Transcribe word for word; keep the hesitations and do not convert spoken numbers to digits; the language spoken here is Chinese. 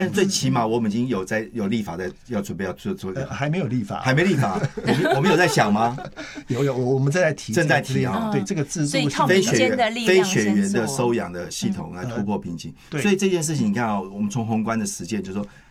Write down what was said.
但最起码我们已经有在有立法在要准备要做做、 呃，还没有立法， 还没立法，我们我们有在想吗？ 有有，我们正在提， 正在提啊。 对这个制度， 所以靠非血民间的缘力量非血缘的先做收养的系统来突破瓶颈。 对所以这件事情你看啊，我们从宏观的实践就是说，